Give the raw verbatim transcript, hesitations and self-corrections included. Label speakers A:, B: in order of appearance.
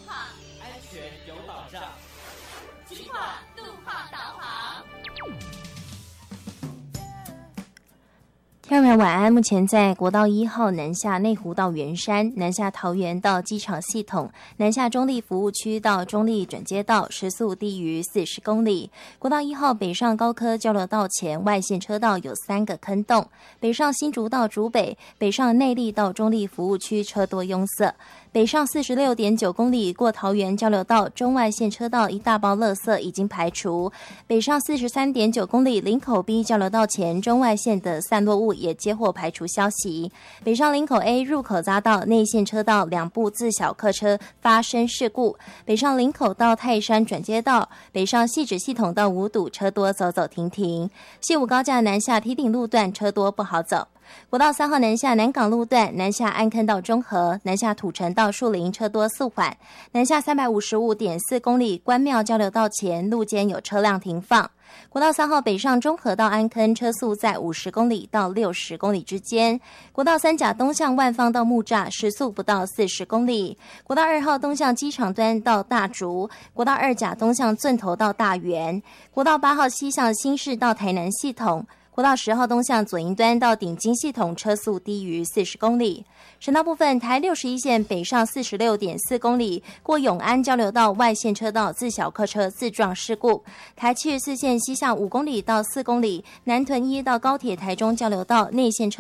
A: 况，
B: 安全有保障。
A: 金话路况导航。
C: 听众朋友晚安，目前在国道一号南下内湖到圆山、南下桃园到机场系统、南下中立服务区到中立转接道时速低于四十公里。国道一号北上高科交流道前外线车道有三个坑洞，北上新竹到竹北、北上内壢到中立服务区车多拥塞。北上 四十六点九 公里过桃园交流道中外线车道一大包垃圾已经排除。北上 四十三点九 公里林口 B 交流道前中外线的散落物也接获排除消息。北上林口 A 入口匝道内线车道两部自小客车发生事故。北上林口到泰山转接道，北上汐止系统到五堵车多走走停停。西武高架南下堤顶路段车多不好走。国道三号南下南港路段，南下安坑到中和，南下土城到树林车多速缓，南下 三百五十五点四 公里关庙交流道前路间有车辆停放。国道三号北上中和到安坑车速在五十公里到六十公里之间。国道三甲东向万芳到木栅时速不到四十公里。国道二号东向机场端到大竹，国道二甲东向圳头到大园，国道八号西向新市到台南系统。国道十号东向左营端到顶金系统车速低于四十公里。省道部分，台六十一线北上 四十六点四 公里过永安交流道外线车道自小客车自撞事故。台七十四线西向五公里到四公里，南屯一到高铁台中交流道内线车